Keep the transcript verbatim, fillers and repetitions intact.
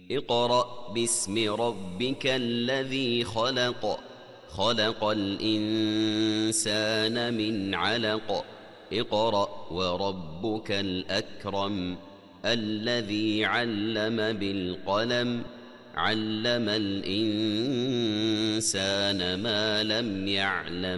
اقرأ باسم ربك الذي خلق خلق الإنسان من علق اقرأ وربك الأكرم الذي علم بالقلم علم الإنسان ما لم يعلم